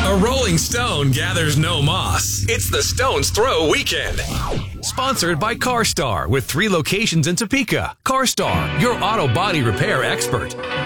A rolling stone gathers no moss. It's the Stone's Throw Weekend. Sponsored by CarStar with 3 locations in Topeka. CarStar, your auto body repair expert.